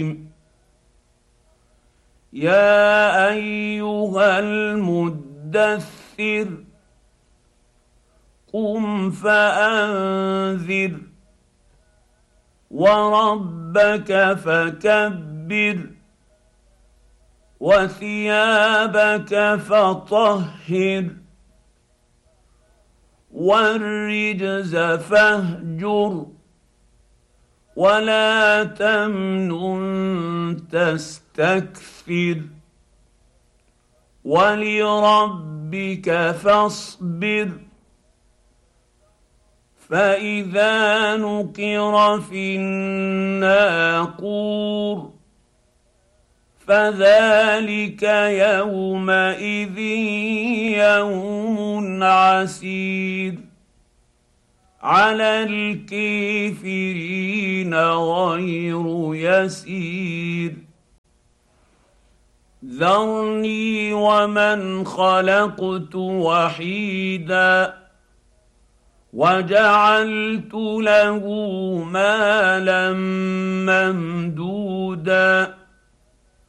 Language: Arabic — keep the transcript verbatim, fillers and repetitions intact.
يا ايها المدثر قم فانذر وربك فكبر وثيابك فطهر والرجز فاهجر ولا تمنن تستكثر ولربك فاصبر فاذا نقر في الناقور فذلك يومئذ يوم عسير على الكافرين غير يسير ذرني ومن خلقت وحيدا وجعلت له مالا ممدودا